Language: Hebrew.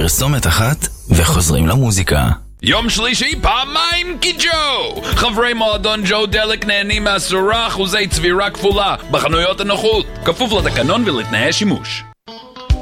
פרסומת אחת וחוזרים למוזיקה. יום שלישי פעמיים קיג'ו! חברי מועדון ג'ו דלק נהנים מ10% צבירה כפולה בחנויות הנוחות, כפוף לתקנון ולתנאי שימוש.